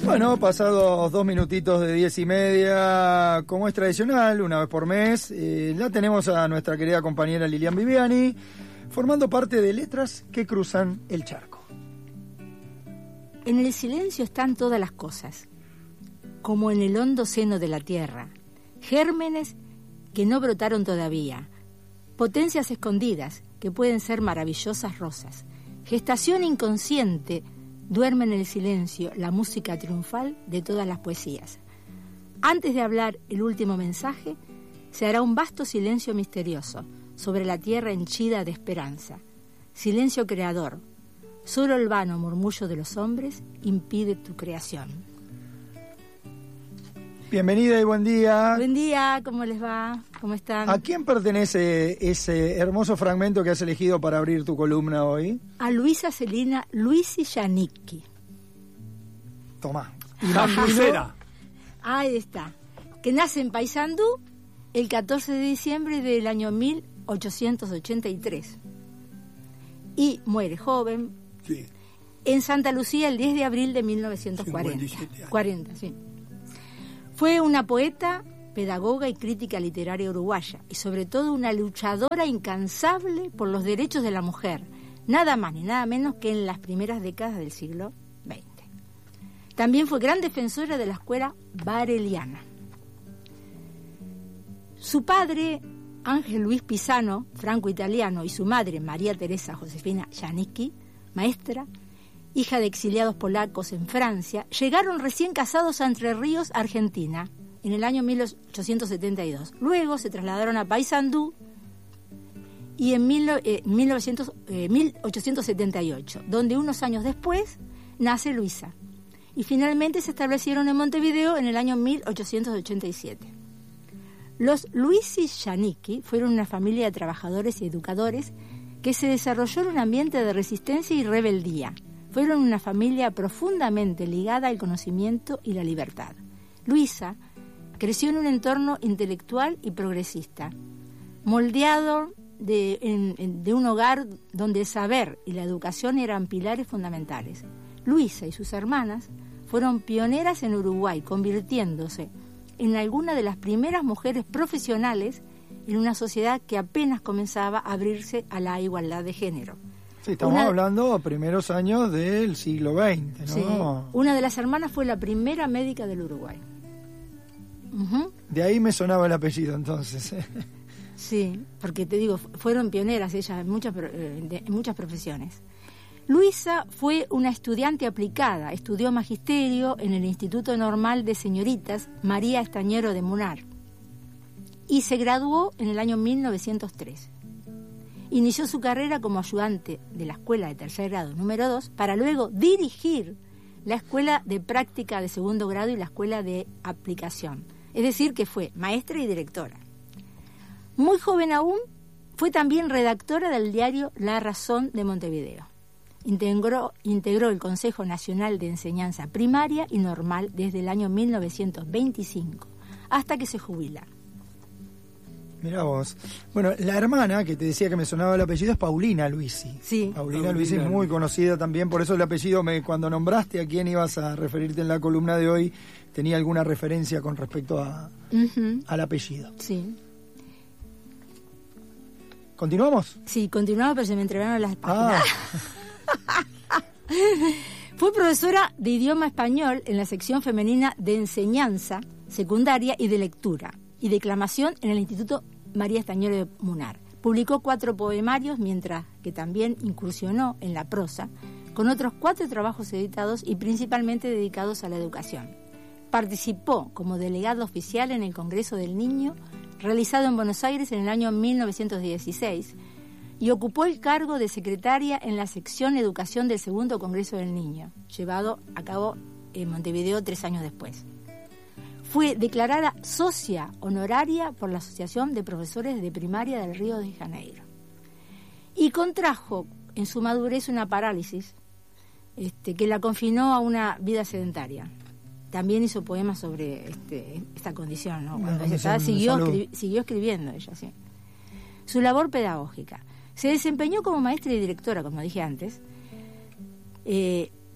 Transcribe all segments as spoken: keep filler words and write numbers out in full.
Bueno, pasados dos minutitos de diez y media, como es tradicional, una vez por mes, eh, la tenemos a nuestra querida compañera Lilian Viviani, formando parte de Letras que Cruzan el Charco. En el silencio están todas las cosas, como en el hondo seno de la tierra, gérmenes que no brotaron todavía, potencias escondidas que pueden ser maravillosas rosas, gestación inconsciente. Duerme en el silencio la música triunfal de todas las poesías. Antes de hablar el último mensaje, se hará un vasto silencio misterioso sobre la tierra henchida de esperanza. Silencio creador. Solo el vano murmullo de los hombres impide tu creación. Bienvenida y buen día. Buen día, ¿cómo les va? ¿Cómo están? ¿A quién pertenece ese hermoso fragmento que has elegido para abrir tu columna hoy? A Luisa Celina Luisi Janicki. Tomá. Cambucera. Ahí está. Que nace en Paysandú el catorce de diciembre del año mil ochocientos ochenta y tres. Y muere joven. Sí. En Santa Lucía el diez de abril de mil novecientos cuarenta. cincuenta y siete años. cuarenta, sí. Fue una poeta, pedagoga y crítica literaria uruguaya, y sobre todo una luchadora incansable por los derechos de la mujer, nada más ni nada menos que en las primeras décadas del siglo veinte. También fue gran defensora de la escuela bareliana. Su padre, Ángel Luis Pisano, franco-italiano, y su madre, María Teresa Josefina Janicki, maestra, hija de exiliados polacos en Francia, llegaron recién casados a Entre Ríos, Argentina, en el año mil ochocientos setenta y dos. Luego se trasladaron a Paysandú y en mil, eh, mil ochocientos setenta y ocho, donde unos años después nace Luisa. Y finalmente se establecieron en Montevideo en el año mil ochocientos ochenta y siete. Los Luisi Janicki fueron una familia de trabajadores y educadores que se desarrolló en un ambiente de resistencia y rebeldía. Fueron una familia profundamente ligada al conocimiento y la libertad. Luisa creció en un entorno intelectual y progresista, moldeado de, en, en, de un hogar donde el saber y la educación eran pilares fundamentales. Luisa y sus hermanas fueron pioneras en Uruguay, convirtiéndose en alguna de las primeras mujeres profesionales en una sociedad que apenas comenzaba a abrirse a la igualdad de género. Sí, estamos una, hablando de primeros años del siglo veinte, ¿no? Sí, una de las hermanas fue la primera médica del Uruguay. Uh-huh. De ahí me sonaba el apellido, entonces. Sí, porque te digo, fueron pioneras ellas en muchas, en muchas profesiones. Luisa fue una estudiante aplicada, estudió magisterio en el Instituto Normal de Señoritas María Estañero de Munar y se graduó en el año mil novecientos tres. Inició su carrera como ayudante de la escuela de tercer grado número dos para luego dirigir la escuela de práctica de segundo grado y la escuela de aplicación. Es decir, que fue maestra y directora. Muy joven aún, fue también redactora del diario La Razón de Montevideo. Integró, integró el Consejo Nacional de Enseñanza Primaria y Normal desde el año mil novecientos veinticinco hasta que se jubila. Mirá vos. Bueno, la hermana, que te decía que me sonaba el apellido, es Paulina Luisi. Sí. Paulina, Paulina Luisi es muy conocida también, por eso el apellido, me, cuando nombraste a quién ibas a referirte en la columna de hoy, tenía alguna referencia con respecto a, uh-huh. al apellido. Sí. ¿Continuamos? Sí, continuamos, pero se me entregaron las páginas. Ah. Fue profesora de idioma español en la sección femenina de enseñanza secundaria y de lectura y declamación en el Instituto María Estañero de Munar. Publicó cuatro poemarios, mientras que también incursionó en la prosa, con otros cuatro trabajos editados y principalmente dedicados a la educación. Participó como delegado oficial en el Congreso del Niño, realizado en Buenos Aires en el año mil novecientos dieciséis, y ocupó el cargo de secretaria en la sección Educación del Segundo Congreso del Niño, llevado a cabo en Montevideo tres años después. Fue declarada socia honoraria por la Asociación de Profesores de Primaria del Río de Janeiro. Y contrajo en su madurez una parálisis este, que la confinó a una vida sedentaria. También hizo poemas sobre este, esta condición, ¿no? Cuando ella estaba, siguió, escri- siguió escribiendo ella, sí. Su labor pedagógica. Se desempeñó como maestra y directora, como dije antes. Eh,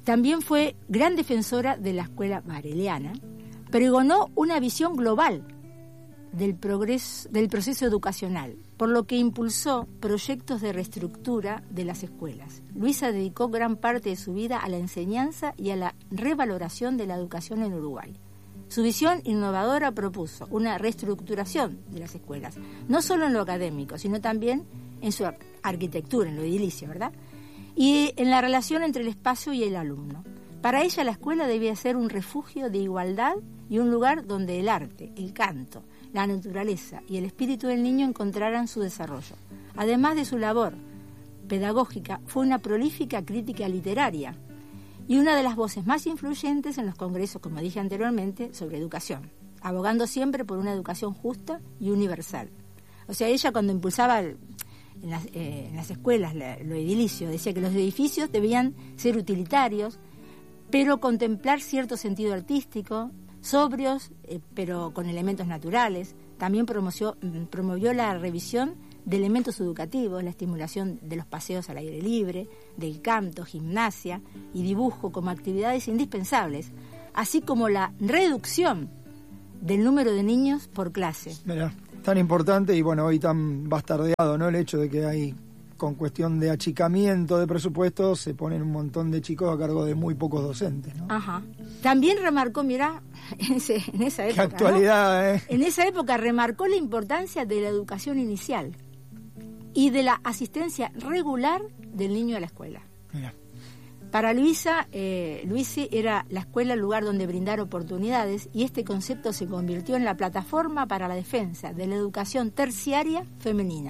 También fue gran defensora de la escuela bareliana. Pregonó una visión global del progreso, del proceso educacional, por lo que impulsó proyectos de reestructura de las escuelas. Luisa dedicó gran parte de su vida a la enseñanza y a la revaloración de la educación en Uruguay. Su visión innovadora propuso una reestructuración de las escuelas, no solo en lo académico, sino también en su arquitectura, en lo edilicio, ¿verdad? Y en la relación entre el espacio y el alumno. Para ella la escuela debía ser un refugio de igualdad y un lugar donde el arte, el canto, la naturaleza y el espíritu del niño encontraran su desarrollo. Además de su labor pedagógica, fue una prolífica crítica literaria y una de las voces más influyentes en los congresos, como dije anteriormente, sobre educación, abogando siempre por una educación justa y universal. O sea, ella cuando impulsaba el, en, las, eh, en las escuelas la, lo edilicio, decía que los edificios debían ser utilitarios, pero contemplar cierto sentido artístico, sobrios, eh, pero con elementos naturales. También promovió, promovió la revisión de elementos educativos, la estimulación de los paseos al aire libre, del canto, gimnasia y dibujo como actividades indispensables, así como la reducción del número de niños por clase. Mirá, tan importante y bueno, hoy tan bastardeado, ¿no? El hecho de que hay, con cuestión de achicamiento de presupuestos, se ponen un montón de chicos a cargo de muy pocos docentes, ¿no? Ajá. También remarcó, mirá, en, ese, en esa época, qué actualidad, ¿no? ¿eh? En esa época remarcó la importancia de la educación inicial y de la asistencia regular del niño a la escuela. Mirá. Para Luisa, eh, Luisi era la escuela el lugar donde brindar oportunidades, y este concepto se convirtió en la plataforma para la defensa de la educación terciaria femenina.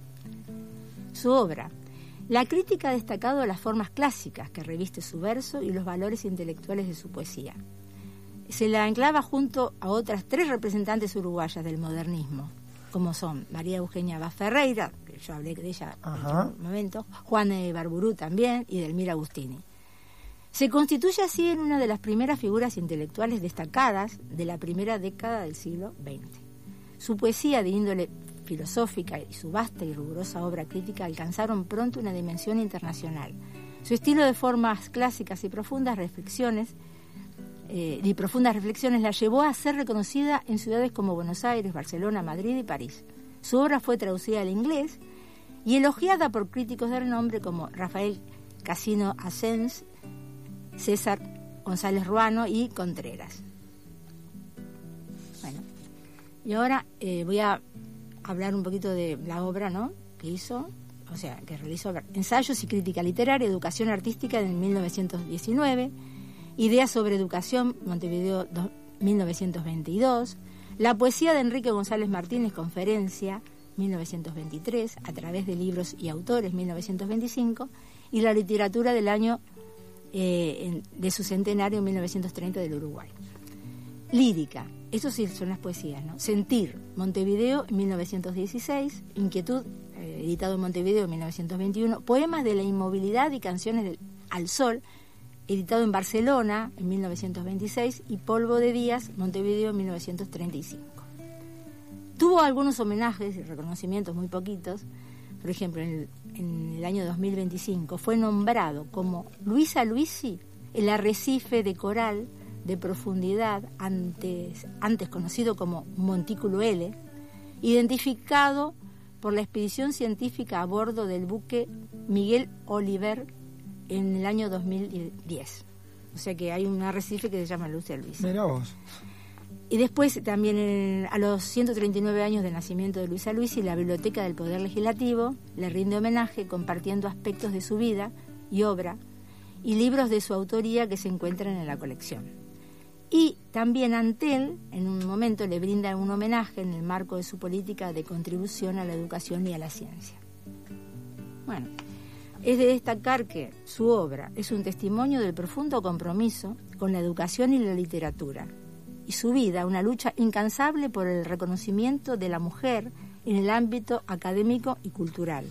Su obra. La crítica ha destacado las formas clásicas que reviste su verso y los valores intelectuales de su poesía. Se la enclava junto a otras tres representantes uruguayas del modernismo, como son María Eugenia Vaz Ferreira, que yo hablé de ella Ajá. en un momento, Juan Barburú también, y Delmira Agustini. Se constituye así en una de las primeras figuras intelectuales destacadas de la primera década del siglo veinte. Su poesía de índole filosófica y su vasta y rigurosa obra crítica alcanzaron pronto una dimensión internacional. Su estilo de formas clásicas y profundas reflexiones eh, y profundas reflexiones la llevó a ser reconocida en ciudades como Buenos Aires, Barcelona, Madrid y París. Su obra fue traducida al inglés y elogiada por críticos de renombre como Rafael Casino Asens, César González Ruano y Contreras. Bueno, y ahora eh, voy a hablar un poquito de la obra, ¿no?, que hizo, o sea, que realizó Ensayos y Crítica Literaria, Educación Artística en mil novecientos diecinueve, Ideas sobre Educación, Montevideo mil novecientos veintidós, La Poesía de Enrique González Martínez, Conferencia, mil novecientos veintitrés, A través de libros y autores, mil novecientos veinticinco, y La Literatura del año eh, de su centenario, mil novecientos treinta, del Uruguay. Lírica, eso sí son las poesías, ¿no? Sentir, Montevideo, en mil novecientos dieciséis, Inquietud, eh, editado en Montevideo, en mil novecientos veintiuno, Poemas de la Inmovilidad y Canciones del, al Sol, editado en Barcelona, en mil novecientos veintiséis, y Polvo de Días, Montevideo, en mil novecientos treinta y cinco. Tuvo algunos homenajes y reconocimientos, muy poquitos. Por ejemplo, en el, en el año dos mil veinticinco fue nombrado como Luisa Luisi el arrecife de coral de profundidad antes, antes conocido como Montículo L, identificado por la expedición científica a bordo del buque Miguel Oliver en el año dos mil diez. O sea que hay un arrecife que se llama Luisa Luisi. Mirá vos. Y después también en, a los ciento treinta y nueve años del nacimiento de Luisa Luisi, la Biblioteca del Poder Legislativo le rinde homenaje compartiendo aspectos de su vida y obra y libros de su autoría que se encuentran en la colección. Y también Antel, en un momento, le brinda un homenaje en el marco de su política de contribución a la educación y a la ciencia. Bueno, es de destacar que su obra es un testimonio del profundo compromiso con la educación y la literatura, y su vida una lucha incansable por el reconocimiento de la mujer en el ámbito académico y cultural.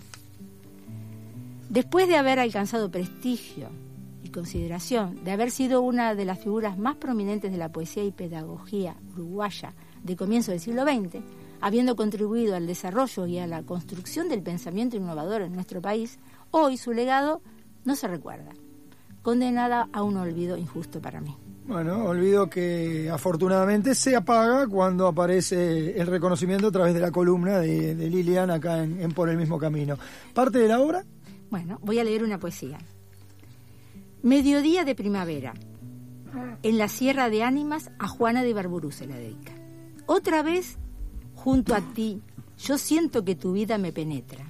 Después de haber alcanzado prestigio y consideración, de haber sido una de las figuras más prominentes de la poesía y pedagogía uruguaya de comienzo del siglo veinte, habiendo contribuido al desarrollo y a la construcción del pensamiento innovador en nuestro país, hoy su legado no se recuerda, condenada a un olvido injusto para mí. Bueno, olvido que afortunadamente se apaga cuando aparece el reconocimiento a través de la columna de, de Lilian acá en, en Por el Mismo Camino. ¿Parte de la obra? Bueno, voy a leer una poesía. Mediodía de primavera. En la Sierra de Ánimas, a Juana de Ibarburu se la dedica. Otra vez, junto a ti, yo siento que tu vida me penetra.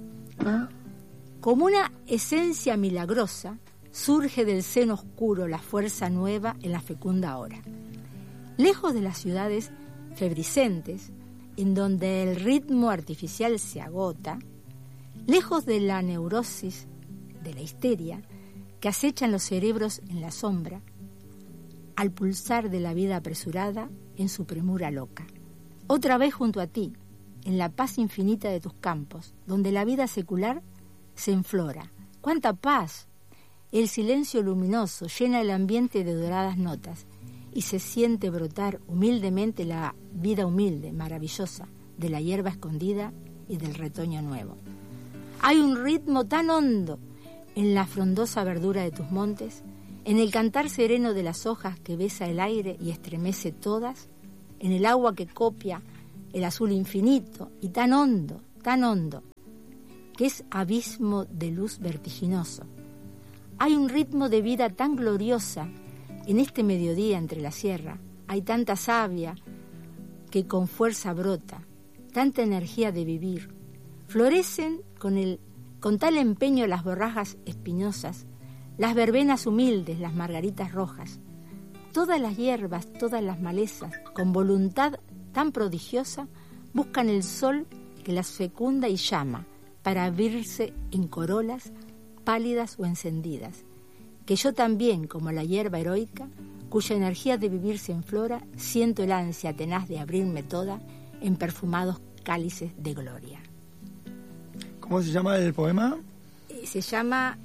Como una esencia milagrosa, surge del seno oscuro la fuerza nueva en la fecunda hora. Lejos de las ciudades febricentes, en donde el ritmo artificial se agota, lejos de la neurosis, de la histeria, que acechan los cerebros en la sombra, al pulsar de la vida apresurada en su premura loca. Otra vez junto a ti, en la paz infinita de tus campos, donde la vida secular se enflora. ¡Cuánta paz! El silencio luminoso llena el ambiente de doradas notas y se siente brotar humildemente la vida humilde, maravillosa, de la hierba escondida y del retoño nuevo. Hay un ritmo tan hondo en la frondosa verdura de tus montes, en el cantar sereno de las hojas que besa el aire y estremece todas, en el agua que copia el azul infinito y tan hondo, tan hondo, que es abismo de luz vertiginoso. Hay un ritmo de vida tan gloriosa en este mediodía entre la sierra. Hay tanta savia que con fuerza brota, tanta energía de vivir. Florecen con, el, con tal empeño las borrajas espinosas, las verbenas humildes, las margaritas rojas. Todas las hierbas, todas las malezas, con voluntad tan prodigiosa, buscan el sol que las fecunda y llama para abrirse en corolas pálidas o encendidas, que yo también, como la hierba heroica, cuya energía de vivir se enflora, siento el ansia tenaz de abrirme toda en perfumados cálices de gloria. ¿Cómo se llama el poema? Se llama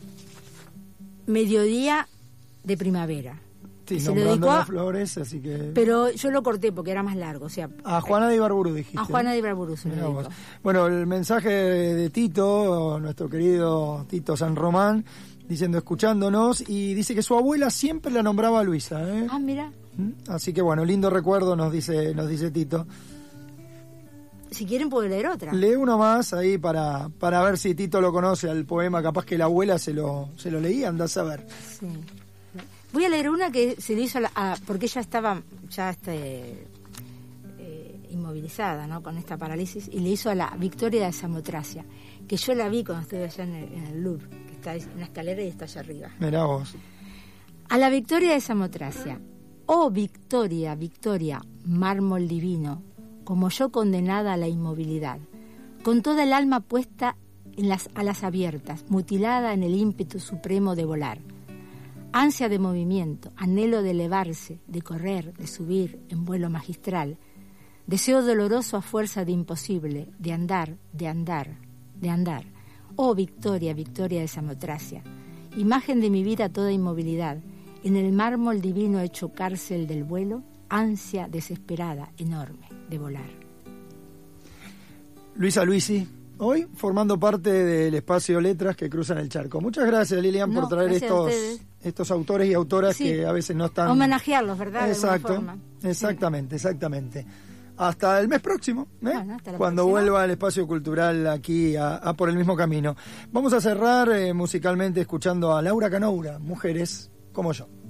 Mediodía de primavera. Sí, se nombrando lo dedicó a, las flores, así que... Pero yo lo corté porque era más largo, o sea... A Juana de Ibarburu dijiste. A Juana de Ibarburu se lo Mirá dedicó. vos. Bueno, el mensaje de Tito, nuestro querido Tito San Román, diciendo, escuchándonos, y dice que su abuela siempre la nombraba a Luisa, ¿eh? Ah, mira. Así que bueno, lindo recuerdo nos dice, nos dice Tito. Si quieren puedo leer otra. Lee uno más ahí para, para ver si Tito lo conoce al poema, capaz que la abuela se lo, se lo leía, andás a ver. Sí. Voy a leer una que se le hizo a la, a, porque ella estaba ya este, eh, inmovilizada, ¿no?, con esta parálisis, y le hizo a la Victoria de Samotracia, que yo la vi cuando estuve allá en el, en el Louvre, que está en la escalera y está allá arriba. Mirá vos. A la Victoria de Samotracia. Oh Victoria, Victoria, mármol divino, como yo condenada a la inmovilidad, con toda el alma puesta en las alas abiertas, mutilada en el ímpetu supremo de volar. Ansia de movimiento, anhelo de elevarse, de correr, de subir en vuelo magistral. Deseo doloroso a fuerza de imposible, de andar, de andar, de andar. Oh Victoria, Victoria de Samotracia, imagen de mi vida toda inmovilidad, en el mármol divino hecho cárcel del vuelo, ansia desesperada, enorme, de volar. Luisa Luisi, hoy formando parte del espacio Letras que cruzan el charco. Muchas gracias, Lilian, No, por traer estos, estos autores y autoras, sí, que a veces no están... Homenajearlos, ¿verdad? Exacto, de alguna forma. Exactamente, sí. exactamente. Hasta el mes próximo, ¿eh? Bueno, hasta la cuando próxima. vuelva al espacio cultural aquí a, a Por el Mismo Camino. Vamos a cerrar eh, musicalmente escuchando a Laura Canoura, Mujeres como yo.